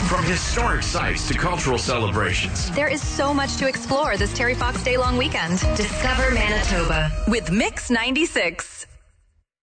From historic sites to cultural celebrations. There is so much to explore this Terry Fox Day long weekend. Discover Manitoba with Mix 96.